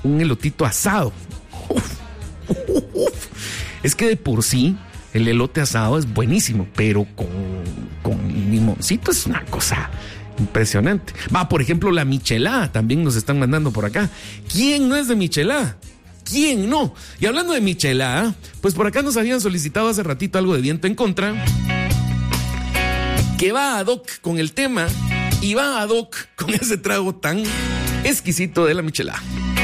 un elotito asado. Es que de por sí el elote asado es buenísimo, pero con limoncito es una cosa impresionante. Por ejemplo, la michelada también nos están mandando por acá. ¿Quién no es de michelada? ¿Quién no? Y hablando de michelada, pues por acá nos habían solicitado hace ratito algo de Viento en Contra, que va ad hoc con el tema y va ad hoc con ese trago tan exquisito de la michelada.